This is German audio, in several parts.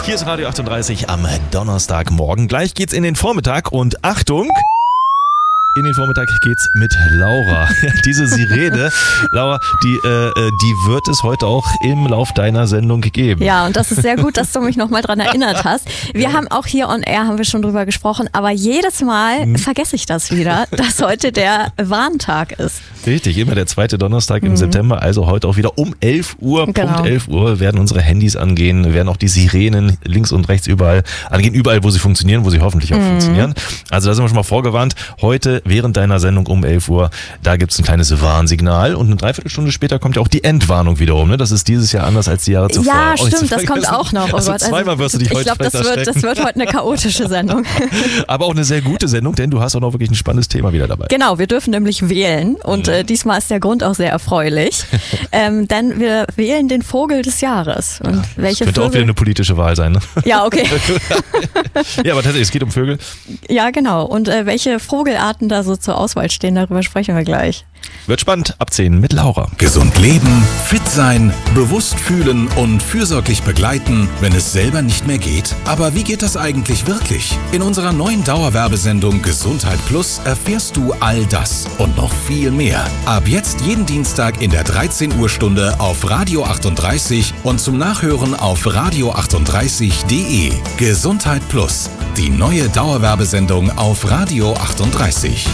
Hier ist Radio 38 am Donnerstagmorgen. Gleich geht's in den Vormittag und Achtung! In den Vormittag geht's mit Laura. Diese Sirene, Laura, die wird es heute auch im Lauf deiner Sendung geben. Ja, und das ist sehr gut, dass du mich nochmal dran erinnert hast. Wir haben auch hier on air, haben wir schon drüber gesprochen, aber jedes Mal vergesse ich das wieder, dass heute der Warntag ist. Richtig, immer der zweite Donnerstag im September, also heute auch wieder um 11 Uhr, genau. Punkt 11 Uhr werden unsere Handys angehen, werden auch die Sirenen links und rechts überall angehen, überall, wo sie funktionieren, wo sie hoffentlich auch funktionieren. Also da sind wir schon mal vorgewarnt, heute während deiner Sendung um 11 Uhr, da gibt's ein kleines Warnsignal und eine Dreiviertelstunde später kommt ja auch die Endwarnung wiederum. Ne? Das ist dieses Jahr anders als die Jahre zuvor. Ja, stimmt, das kommt auch noch. Oh also Gott, zweimal wirst du dich heute das wird heute eine chaotische Sendung. Aber auch eine sehr gute Sendung, denn du hast auch noch wirklich ein spannendes Thema wieder dabei. Genau, wir dürfen nämlich wählen und diesmal ist der Grund auch sehr erfreulich, denn wir wählen den Vogel des Jahres. Und welche könnte Vögel? auch wieder eine politische Wahl sein. Ne? Ja, okay. Ja, aber tatsächlich, es geht um Vögel. Ja, genau. Und welche Vogelarten da so zur Auswahl stehen, darüber sprechen wir gleich. Wird spannend, ab 10 mit Laura. Gesund leben, fit sein, bewusst fühlen und fürsorglich begleiten, wenn es selber nicht mehr geht. Aber wie geht das eigentlich wirklich? In unserer neuen Dauerwerbesendung Gesundheit Plus erfährst du all das und noch viel mehr. Ab jetzt jeden Dienstag in der 13 Uhr Stunde auf Radio 38 und zum Nachhören auf radio38.de. Gesundheit Plus, die neue Dauerwerbesendung auf Radio 38.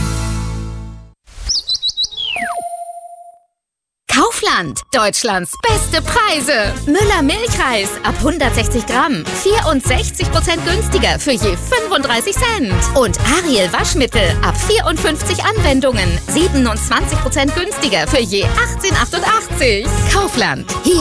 Kaufland, Deutschlands beste Preise. Müller Milchreis ab 160 Gramm, 64% günstiger für je 35 Cent. Und Ariel Waschmittel ab 54 Anwendungen, 27% günstiger für je 18,88. Kaufland, hier